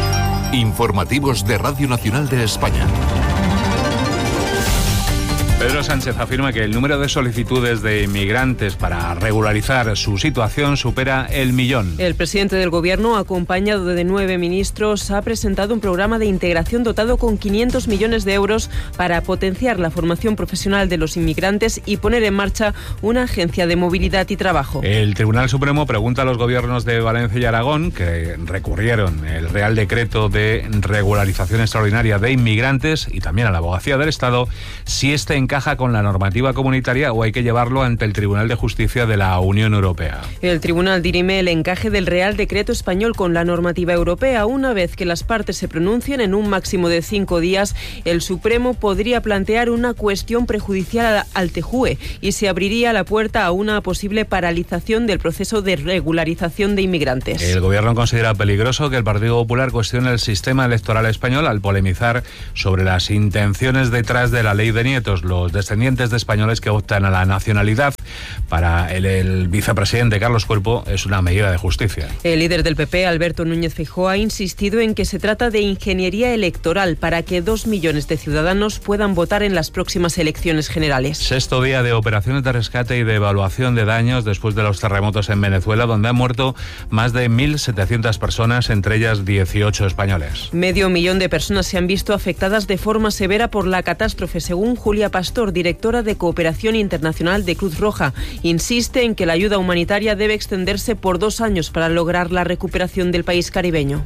Informativos de Radio Nacional de España. Pedro Pedro Sánchez afirma que el número de solicitudes de inmigrantes para regularizar su situación supera el 1.000.000. El presidente del Gobierno, acompañado de 9 ministros, ha presentado un programa de integración dotado con 500 millones de euros para potenciar la formación profesional de los inmigrantes y poner en marcha una agencia de movilidad y trabajo. El Tribunal Supremo pregunta a los gobiernos de Valencia y Aragón, que recurrieron el Real Decreto de regularización extraordinaria de inmigrantes, y también a la Abogacía del Estado, si este encaja con la normativa comunitaria o hay que llevarlo ante el Tribunal de Justicia de la Unión Europea. El tribunal dirime el encaje del Real Decreto español con la normativa europea. Una vez que las partes se pronuncien en un máximo de 5 días, el Supremo podría plantear una cuestión prejudicial al TJUE y se abriría la puerta a una posible paralización del proceso de regularización de inmigrantes. El Gobierno considera peligroso que el Partido Popular cuestione el sistema electoral español al polemizar sobre las intenciones detrás de la ley de nietos, los descendientes de españoles que optan a la nacionalidad. Para el vicepresidente Carlos Cuerpo es una medida de justicia. El líder del PP, Alberto Núñez Feijóo, ha insistido en que se trata de ingeniería electoral para que 2 millones de ciudadanos puedan votar en las próximas elecciones generales. 6º día de operaciones de rescate y de evaluación de daños después de los terremotos en Venezuela, donde han muerto más de 1.700 personas, entre ellas 18 españoles. 500.000 de personas se han visto afectadas de forma severa por la catástrofe, según Julia Pastor, directora de Cooperación Internacional de Cruz Roja. Insiste en que la ayuda humanitaria debe extenderse por 2 años para lograr la recuperación del país caribeño.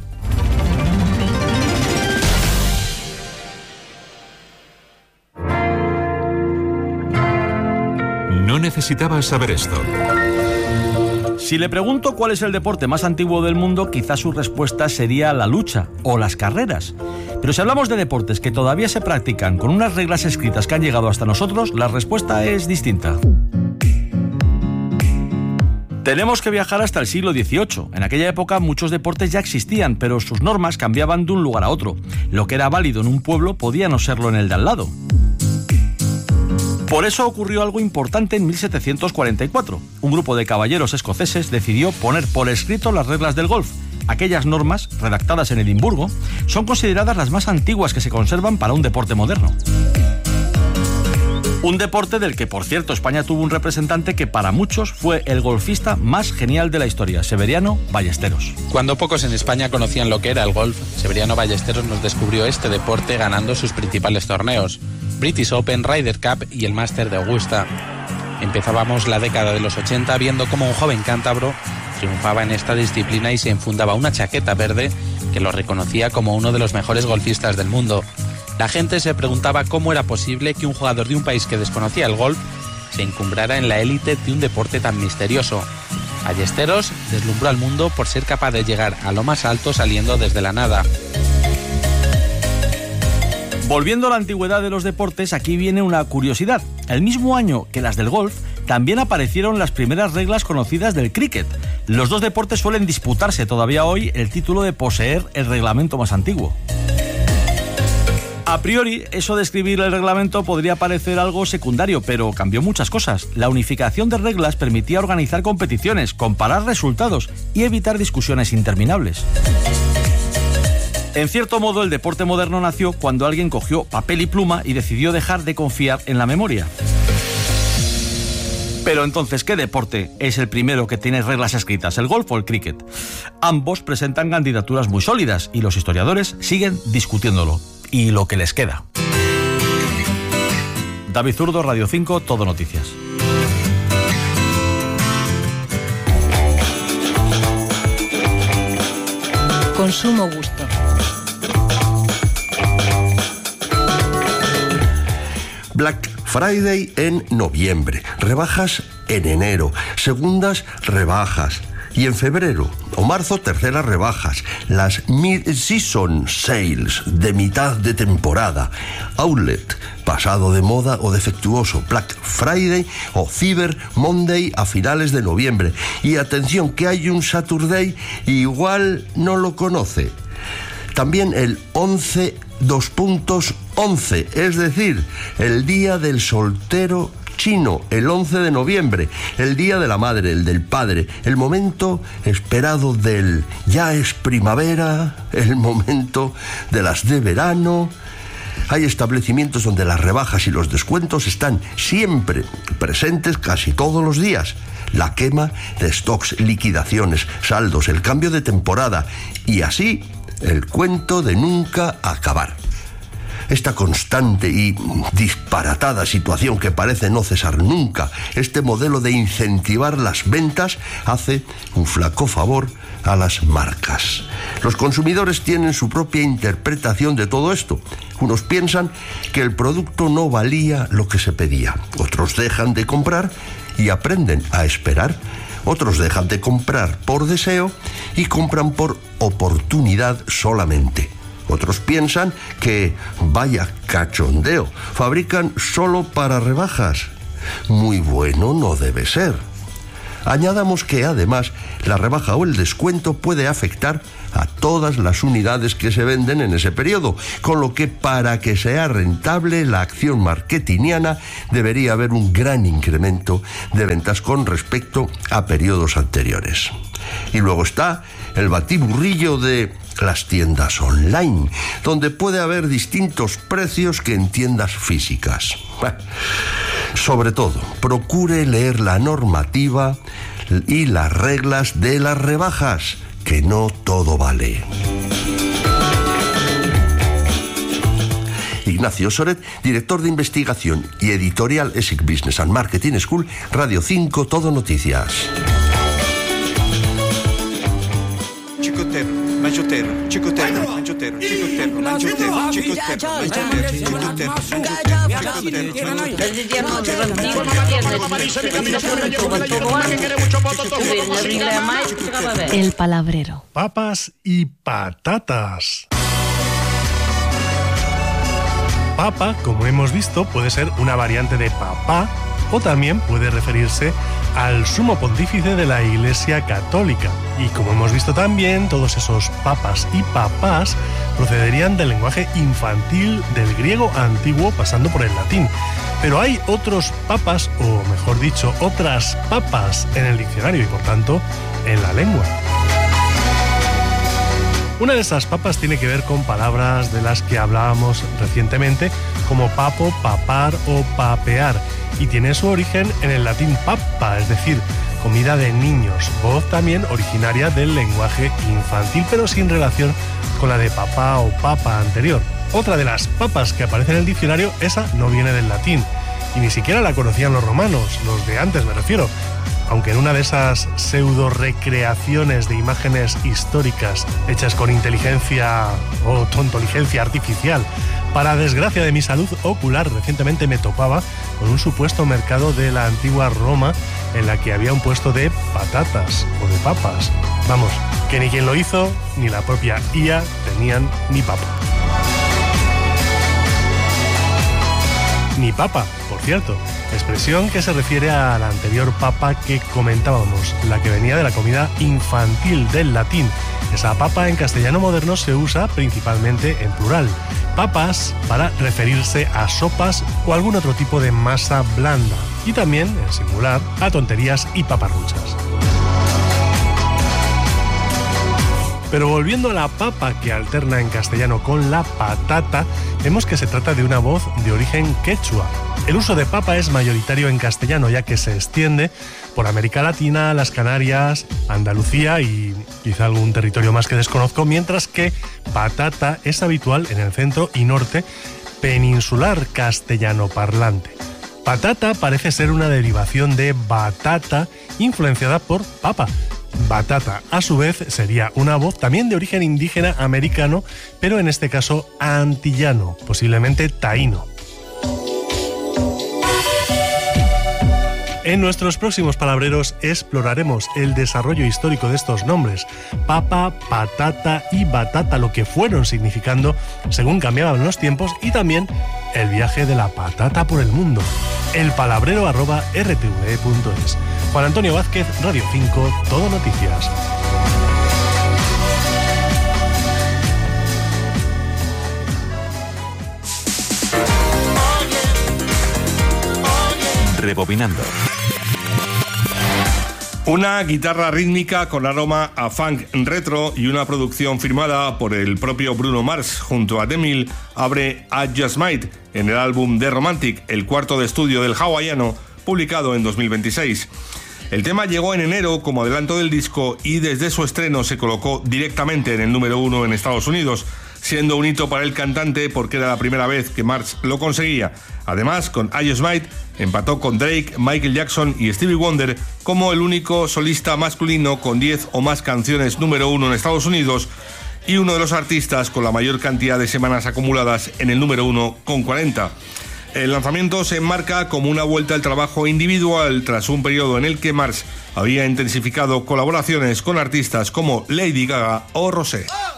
No necesitabas saber esto. Si le pregunto cuál es el deporte más antiguo del mundo, quizás su respuesta sería la lucha o las carreras. Pero si hablamos de deportes que todavía se practican con unas reglas escritas que han llegado hasta nosotros, la respuesta es distinta. Tenemos que viajar hasta el siglo XVIII. En aquella época muchos deportes ya existían, pero sus normas cambiaban de un lugar a otro. Lo que era válido en un pueblo podía no serlo en el de al lado. Por eso ocurrió algo importante en 1744. Un grupo de caballeros escoceses decidió poner por escrito las reglas del golf. Aquellas normas, redactadas en Edimburgo, son consideradas las más antiguas que se conservan para un deporte moderno. Un deporte del que, por cierto, España tuvo un representante que para muchos fue el golfista más genial de la historia, Severiano Ballesteros. Cuando pocos en España conocían lo que era el golf, Severiano Ballesteros nos descubrió este deporte ganando sus principales torneos, British Open, Ryder Cup y el Máster de Augusta. Empezábamos la década de los 80 viendo cómo un joven cántabro triunfaba en esta disciplina y se enfundaba una chaqueta verde que lo reconocía como uno de los mejores golfistas del mundo. La gente se preguntaba cómo era posible que un jugador de un país que desconocía el golf se encumbrara en la élite de un deporte tan misterioso. Ballesteros deslumbró al mundo por ser capaz de llegar a lo más alto saliendo desde la nada. Volviendo a la antigüedad de los deportes, aquí viene una curiosidad. El mismo año que las del golf, también aparecieron las primeras reglas conocidas del cricket. Los dos deportes suelen disputarse todavía hoy el título de poseer el reglamento más antiguo. A priori, eso de escribir el reglamento podría parecer algo secundario, pero cambió muchas cosas. La unificación de reglas permitía organizar competiciones, comparar resultados y evitar discusiones interminables. En cierto modo, el deporte moderno nació cuando alguien cogió papel y pluma y decidió dejar de confiar en la memoria. Pero entonces, ¿qué deporte es el primero que tiene reglas escritas, el golf o el cricket? Ambos presentan candidaturas muy sólidas y los historiadores siguen discutiéndolo. Y lo que les queda. David Zurdo, Radio 5, Todo Noticias. Consumo gusto. Black Friday en noviembre, rebajas en enero, segundas rebajas. Y en febrero o marzo, terceras rebajas, las Mid-Season Sales de mitad de temporada, Outlet, pasado de moda o defectuoso, Black Friday o Cyber Monday a finales de noviembre. Y atención, que hay un Saturday, igual no lo conoce. También el 11, es decir, el Día del Soltero chino, el 11 de noviembre, el Día de la Madre, el del Padre, el momento esperado del ya es primavera, el momento de las de verano. Hay establecimientos donde las rebajas y los descuentos están siempre presentes, casi todos los días. La quema de stocks, liquidaciones, saldos, el cambio de temporada y así el cuento de nunca acabar. Esta constante y disparatada situación que parece no cesar nunca, este modelo de incentivar las ventas hace un flaco favor a las marcas. Los consumidores tienen su propia interpretación de todo esto. Unos piensan que el producto no valía lo que se pedía. Otros dejan de comprar y aprenden a esperar. Otros dejan de comprar por deseo y compran por oportunidad solamente. Otros piensan que, vaya cachondeo, fabrican solo para rebajas. Muy bueno no debe ser. Añadamos que además la rebaja o el descuento puede afectar a todas las unidades que se venden en ese periodo, con lo que para que sea rentable la acción marketingiana debería haber un gran incremento de ventas con respecto a periodos anteriores. Y luego está el batiburrillo de las tiendas online, donde puede haber distintos precios que en tiendas físicas. Sobre todo, procure leer la normativa y las reglas de las rebajas, que no todo vale. Ignacio Soret, director de investigación y editorial ESIC Business and Marketing School, Radio 5, Todo Noticias. El palabrero. Papas y patatas. Papa, como hemos visto, puede ser una variante de papá o también puede referirse al sumo pontífice de la Iglesia Católica. Y como hemos visto también, todos esos papas y papás procederían del lenguaje infantil del griego antiguo pasando por el latín. Pero hay otros papas, o mejor dicho, otras papas en el diccionario y por tanto en la lengua. Una de esas papas tiene que ver con palabras de las que hablábamos recientemente, como papo, papar o papear, y tiene su origen en el latín papa, es decir, comida de niños, voz también originaria del lenguaje infantil, pero sin relación con la de papá o papa anterior. Otra de las papas que aparece en el diccionario, esa no viene del latín, y ni siquiera la conocían los romanos, los de antes me refiero, aunque en una de esas pseudo recreaciones de imágenes históricas hechas con inteligencia o tontoligencia artificial, para desgracia de mi salud ocular, recientemente me topaba con un supuesto mercado de la antigua Roma en la que había un puesto de patatas o de papas. Vamos, que ni quien lo hizo ni la propia IA tenían ni papa. Ni papa, por cierto, expresión que se refiere a la anterior papa que comentábamos, la que venía de la comida infantil del latín. Esa papa en castellano moderno se usa principalmente en plural. Papas para referirse a sopas o algún otro tipo de masa blanda. Y también, en singular, a tonterías y paparruchas. Pero volviendo a la papa que alterna en castellano con la patata, vemos que se trata de una voz de origen quechua. El uso de papa es mayoritario en castellano, ya que se extiende por América Latina, las Canarias, Andalucía y quizá algún territorio más que desconozco, mientras que patata es habitual en el centro y norte peninsular castellano parlante. Patata parece ser una derivación de batata influenciada por papa. Batata, a su vez, sería una voz también de origen indígena americano, pero en este caso antillano, posiblemente taíno. En nuestros próximos palabreros exploraremos el desarrollo histórico de estos nombres, papa, patata y batata, lo que fueron significando según cambiaban los tiempos, y también el viaje de la patata por el mundo. elpalabrero@rtve.es. Juan Antonio Vázquez, Radio 5, Todo Noticias. Rebobinando. Una guitarra rítmica con aroma a funk retro y una producción firmada por el propio Bruno Mars junto a Demi abre I Just Might en el álbum The Romantic, el cuarto de estudio del hawaiano, publicado en 2026. El tema llegó en enero como adelanto del disco y desde su estreno se colocó directamente en el número 1 en Estados Unidos, siendo un hito para el cantante porque era la primera vez que Mars lo conseguía. Además, con I Just Might empató con Drake, Michael Jackson y Stevie Wonder como el único solista masculino con 10 o más canciones número 1 en Estados Unidos y uno de los artistas con la mayor cantidad de semanas acumuladas en el número 1 con 40. El lanzamiento se enmarca como una vuelta al trabajo individual tras un periodo en el que Mars había intensificado colaboraciones con artistas como Lady Gaga o Rosé.